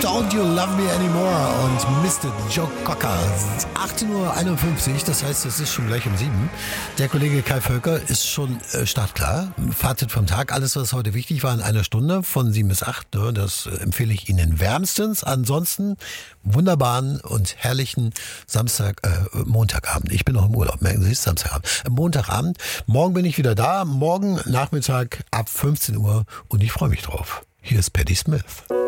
Don't You Love Me Anymore und Mr. Joe Cocker. 18:51 Uhr, das heißt, es ist schon gleich um 7. Der Kollege Kai Völker ist schon startklar. Fazit vom Tag, alles, was heute wichtig war, in einer Stunde von 7 bis 8. Das empfehle ich Ihnen wärmstens. Ansonsten wunderbaren und herrlichen Montagabend. Ich bin noch im Urlaub, merken Sie es, Samstagabend. Montagabend. Morgen bin ich wieder da, morgen Nachmittag ab 15 Uhr und ich freue mich drauf. Hier ist Patti Smith.